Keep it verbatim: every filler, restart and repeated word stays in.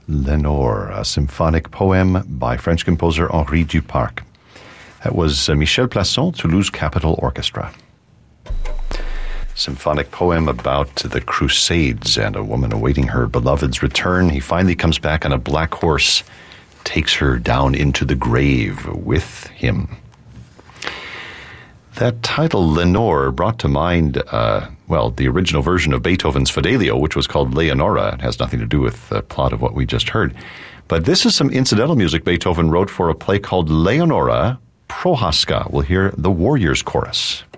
Lenore, a symphonic poem by French composer Henri Duparc. That was uh, Michel Plasson, Toulouse Capitol Orchestra. Symphonic poem about the Crusades and a woman awaiting her beloved's return. He finally comes back on a black horse, takes her down into the grave with him. That title, Lenore, brought to mind, uh, well, the original version of Beethoven's Fidelio, which was called Leonora. It has nothing to do with the plot of what we just heard. But this is some incidental music Beethoven wrote for a play called Leonora Prohaska. We'll hear the Warriors Chorus.